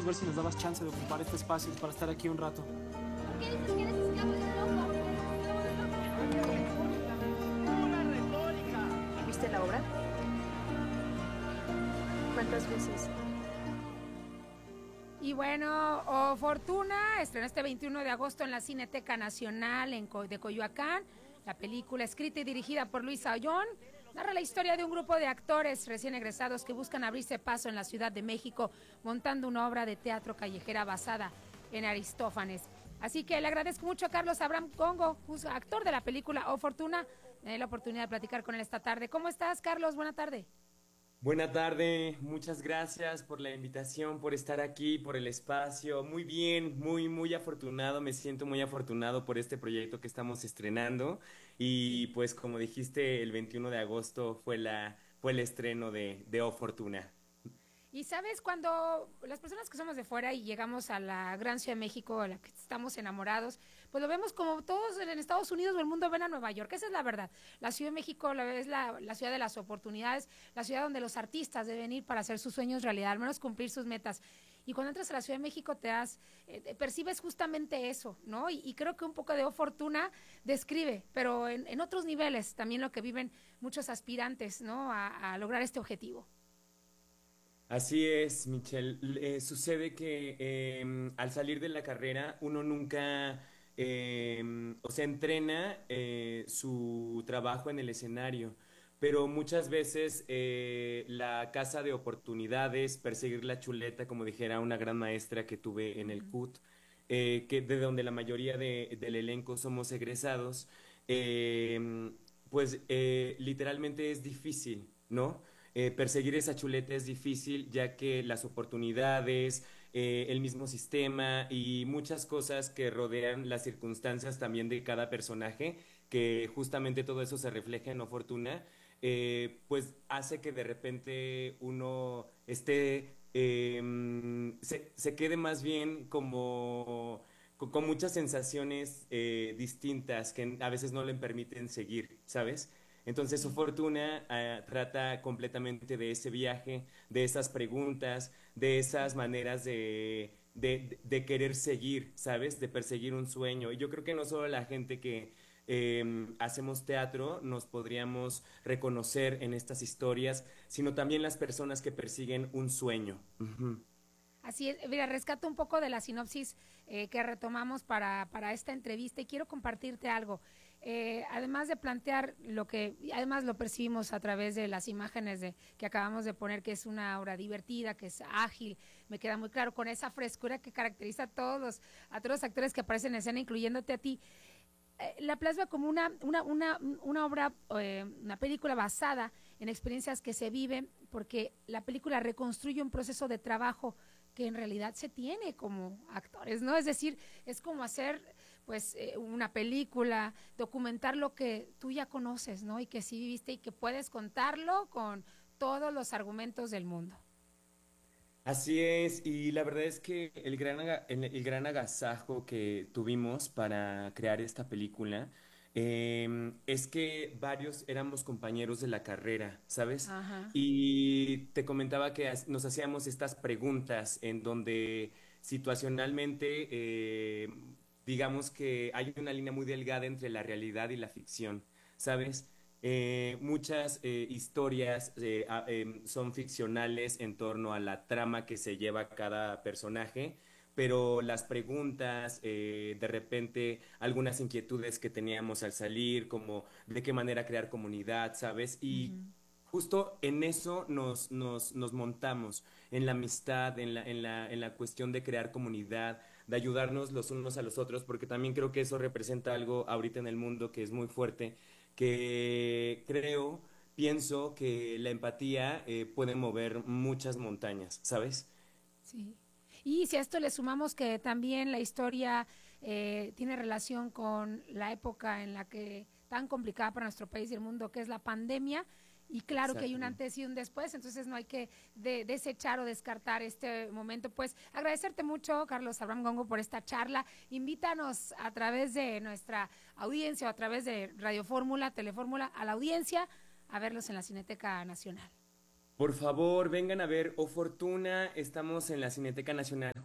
queríamos ver si nos dabas chance de ocupar este espacio para estar aquí un rato. ¿Por qué dices que eres esclavo de Europa? ¡Una retórica! ¿Viste la obra? ¿Cuántas veces? Y bueno, O Fortuna estrenó este 21 de agosto en la Cineteca Nacional de Coyoacán. La película, escrita y dirigida por Luis Ayllón, narra la historia de un grupo de actores recién egresados que buscan abrirse paso en la Ciudad de México, montando una obra de teatro callejera basada en Aristófanes. Así que le agradezco mucho a Carlos Abraham Congo, actor de la película O Fortuna, la oportunidad de platicar con él esta tarde. ¿Cómo estás, Carlos? Buena tarde. Buena tarde, muchas gracias por la invitación, por estar aquí, por el espacio. Muy bien, muy afortunado, me siento muy afortunado por este proyecto que estamos estrenando. Y pues como dijiste, el 21 de agosto fue el estreno de O Fortuna. Y sabes, cuando las personas que somos de fuera y llegamos a la gran Ciudad de México, a la que estamos enamorados, pues lo vemos como todos en Estados Unidos o el mundo ven a Nueva York. Esa es la verdad. La Ciudad de México es la ciudad de las oportunidades, la ciudad donde los artistas deben ir para hacer sus sueños realidad, al menos cumplir sus metas. Y cuando entras a la Ciudad de México percibes justamente eso, ¿no? Y creo que un poco de O Fortuna describe, pero en otros niveles también lo que viven muchos aspirantes, ¿no? A lograr este objetivo. Así es, Michelle. Sucede que al salir de la carrera uno nunca, o sea, entrena su trabajo en el escenario, pero muchas veces la casa de oportunidades, perseguir la chuleta, como dijera una gran maestra que tuve en el CUT, que de donde la mayoría del elenco somos egresados, pues literalmente es difícil, ¿no? Perseguir esa chuleta es difícil ya que las oportunidades, el mismo sistema y muchas cosas que rodean las circunstancias también de cada personaje, que justamente todo eso se refleja en O Fortuna, pues hace que de repente uno se quede más bien como con muchas sensaciones distintas que a veces no le permiten seguir, ¿sabes? Entonces, su fortuna trata completamente de ese viaje, de esas preguntas, de esas maneras de querer seguir, ¿sabes? De perseguir un sueño. Y yo creo que no solo la gente que hacemos teatro nos podríamos reconocer en estas historias, sino también las personas que persiguen un sueño. Ujú. Así es, mira, rescato un poco de la sinopsis que retomamos para esta entrevista y quiero compartirte algo. Además de plantear lo que, además lo percibimos a través de las imágenes que acabamos de poner, que es una obra divertida, que es ágil, me queda muy claro, con esa frescura que caracteriza a todos los actores que aparecen en escena, incluyéndote a ti. La plasma como una obra, una película basada en experiencias que se viven, porque la película reconstruye un proceso de trabajo que en realidad se tiene como actores, ¿no? Es decir, es como hacer pues una película, documentar lo que tú ya conoces, ¿no? Y que sí viviste y que puedes contarlo con todos los argumentos del mundo. Así es, y la verdad es que el gran agasajo que tuvimos para crear esta película es que varios éramos compañeros de la carrera, ¿sabes? Ajá. Y te comentaba que nos hacíamos estas preguntas en donde situacionalmente, digamos que hay una línea muy delgada entre la realidad y la ficción, ¿sabes? Muchas historias son ficcionales en torno a la trama que se lleva cada personaje, pero las preguntas, de repente, algunas inquietudes que teníamos al salir, como de qué manera crear comunidad, ¿sabes? Y Uh-huh. justo en eso nos montamos, en la amistad, en la cuestión de crear comunidad, de ayudarnos los unos a los otros, porque también creo que eso representa algo ahorita en el mundo que es muy fuerte, que pienso que la empatía puede mover muchas montañas, ¿sabes? Sí. Y si a esto le sumamos que también la historia tiene relación con la época en la que tan complicada para nuestro país y el mundo, que es la pandemia, y claro que hay un Exactamente. antes y un después, entonces no hay que desechar o descartar este momento. Pues agradecerte mucho, Carlos Abraham Gongo, por esta charla. Invítanos a través de nuestra audiencia o a través de Radio Fórmula, Telefórmula, a la audiencia a verlos en la Cineteca Nacional. Por favor, vengan a ver O Fortuna. Estamos en la Cineteca Nacional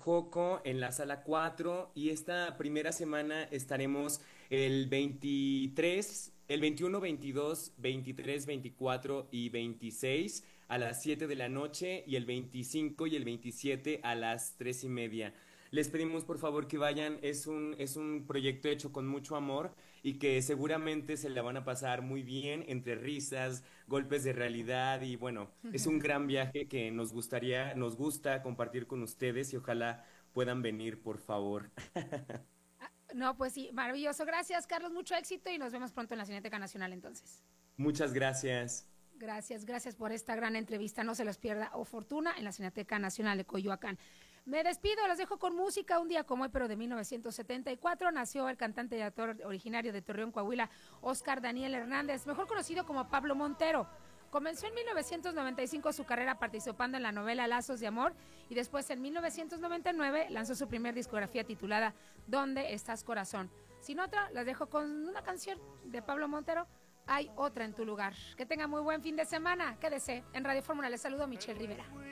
Joco en la sala 4 y esta primera semana estaremos el 23, el 21, 22, 23, 24 y 26 a las 7 de la noche y el 25 y el 27 a las 3:30. Les pedimos por favor que vayan, es un proyecto hecho con mucho amor y que seguramente se la van a pasar muy bien entre risas, golpes de realidad y bueno, es un gran viaje que nos gusta compartir con ustedes y ojalá puedan venir, por favor. No, pues sí, maravilloso. Gracias, Carlos, mucho éxito y nos vemos pronto en la Cineteca Nacional entonces. Muchas gracias. Gracias por esta gran entrevista. No se los pierda, O Fortuna, en la Cineteca Nacional de Coyoacán. Me despido, los dejo con música. Un día como hoy, pero de 1974, nació el cantante y actor originario de Torreón, Coahuila, Óscar Daniel Hernández, mejor conocido como Pablo Montero. Comenzó en 1995 su carrera participando en la novela Lazos de Amor y después en 1999 lanzó su primer discografía titulada ¿Dónde estás, corazón? Sin otra, las dejo con una canción de Pablo Montero, Hay otra en tu lugar. Que tenga muy buen fin de semana. Quédese en Radio Fórmula. Les saludo Michelle Rivera.